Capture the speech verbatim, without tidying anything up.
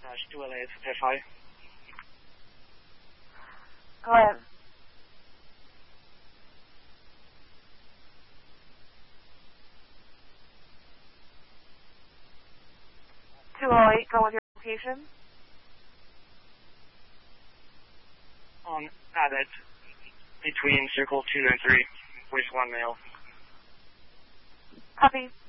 Dash two L eight F I. Go ahead. two oh eight, go with your location. On Abbott, between Circle two nine three, with one male. Copy.